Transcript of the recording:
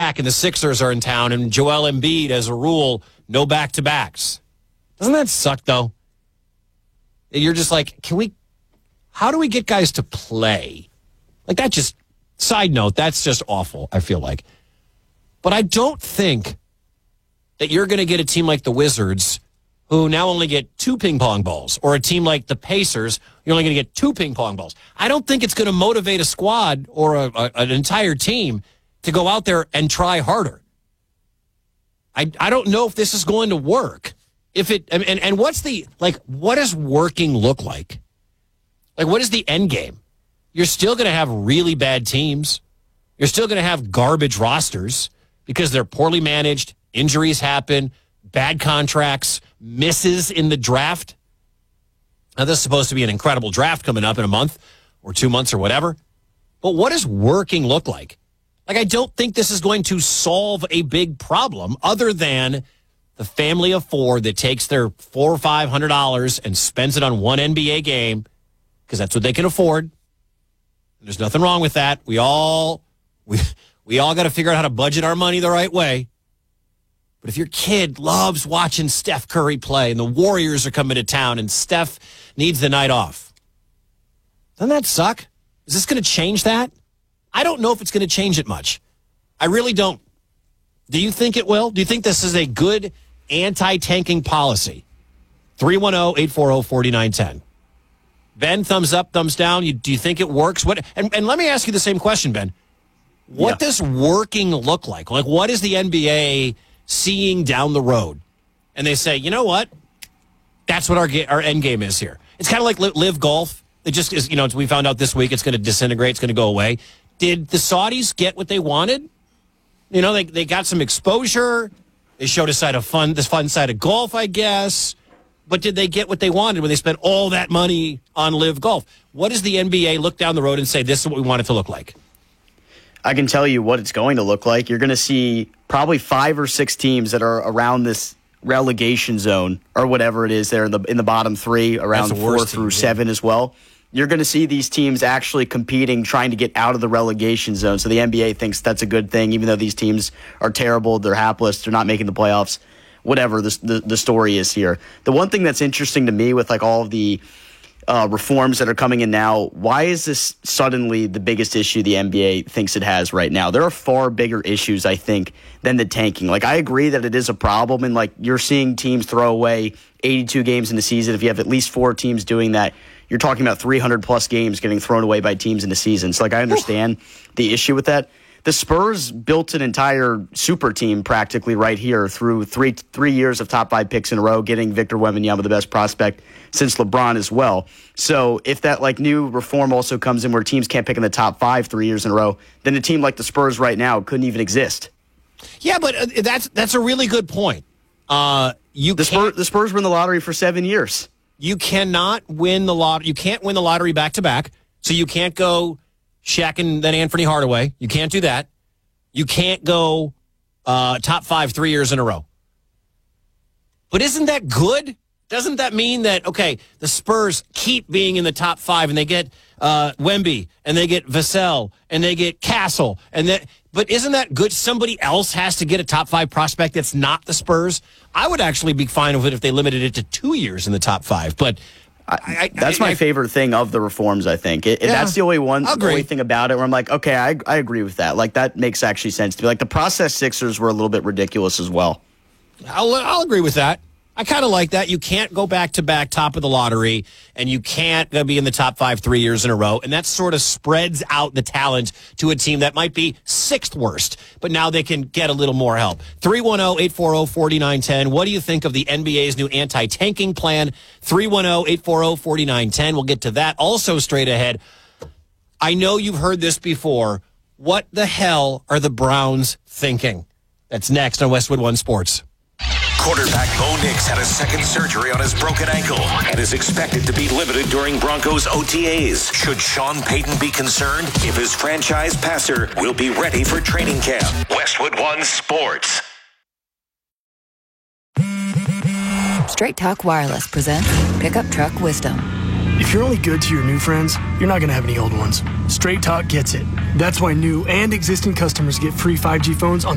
back-to-back and the Sixers are in town and Joel Embiid, as a rule, no back-to-backs. Doesn't that suck, though? You're just like, how do we get guys to play? Like, that just, side note, that's just awful, I feel like. But I don't think that you're going to get a team like the Wizards who now only get 2 ping pong balls, or a team like the Pacers, you're only going to get 2 ping pong balls. I don't think it's going to motivate a squad or an entire team to go out there and try harder. I don't know if this is going to work. If it and what's the, like, what does working look like? Like, what is the end game? You're still going to have really bad teams. You're still going to have garbage rosters because they're poorly managed, injuries happen, bad contracts, misses in the draft. Now, this is supposed to be an incredible draft coming up in a month or 2 months or whatever. But what does working look like? Like, I don't think this is going to solve a big problem other than the family of 4 that takes their $400 or $500 and spends it on one NBA game because that's what they can afford. There's nothing wrong with that. We all got to figure out how to budget our money the right way. But if your kid loves watching Steph Curry play and the Warriors are coming to town and Steph needs the night off, doesn't that suck? Is this going to change that? I don't know if it's going to change it much. I really don't. Do you think it will? Do you think this is a good anti-tanking policy? 310-840-4910. Ben, thumbs up, thumbs down. Do you think it works? And let me ask you the same question, Ben. What does working look like? Like, what is the NBA seeing down the road? And they say, you know what? That's what our end game is here. It's kind of like Live Golf. It just is, we found out this week it's going to disintegrate. It's going to go away. Did the Saudis get what they wanted? They got some exposure. They showed this fun side of golf, I guess. But did they get what they wanted when they spent all that money on Live Golf? What does the NBA look down the road and say, this is what we want it to look like? I can tell you what it's going to look like. You're going to see probably 5 or 6 teams that are around this relegation zone or whatever it is there in the bottom 3, around 4 through 7 as well. You're going to see these teams actually competing, trying to get out of the relegation zone. So the NBA thinks that's a good thing, even though these teams are terrible, they're hapless, they're not making the playoffs, whatever the story is here. The one thing that's interesting to me with like all of the reforms that are coming in now, why is this suddenly the biggest issue the NBA thinks it has right now? There are far bigger issues, I think, than the tanking. Like, I agree that it is a problem, and like you're seeing teams throw away 82 games in the season. If you have at least 4 teams doing that, you're talking about 300-plus games getting thrown away by teams in the season. So, like, I understand the issue with that. The Spurs built an entire super team practically right here through three years of top 5 picks in a row, getting Victor Wembanyama, the best prospect since LeBron as well. So if that like new reform also comes in where teams can't pick in the top 5 3 years in a row, then a team like the Spurs right now couldn't even exist. Yeah, but that's a really good point. The Spurs were in the lottery for 7 years. You cannot win the lottery. You can't win the lottery back to back. So you can't go Shaq and then Anthony Hardaway. You can't do that. You can't go top 5 3 years in a row. But isn't that good? Doesn't that mean that, okay, the Spurs keep being in the top 5 and they get Wemby and they get Vassell and they get Castle but isn't that good? Somebody else has to get a top 5 prospect that's not the Spurs. I would actually be fine with it if they limited it to 2 years in the top 5. But that's my favorite thing of the reforms, I think. That's the only thing about it where I'm like, okay, I agree with that. Like, that makes actually sense to me. Like, the process Sixers were a little bit ridiculous as well. I'll agree with that. I kind of like that. You can't go back-to-back top of the lottery, and you can't be in the top 5 3 years in a row, and that sort of spreads out the talent to a team that might be 6th worst, but now they can get a little more help. 310-840-4910. What do you think of the NBA's new anti-tanking plan? 310-840-4910. We'll get to that. Also straight ahead, I know you've heard this before. What the hell are the Browns thinking? That's next on Westwood One Sports. Quarterback Bo Nix had a second surgery on his broken ankle and is expected to be limited during Broncos OTAs. Should Sean Payton be concerned if his franchise passer will be ready for training camp? Westwood One Sports. Straight Talk Wireless presents Pickup Truck Wisdom. If you're only good to your new friends, you're not going to have any old ones. Straight Talk gets it. That's why new and existing customers get free 5G phones on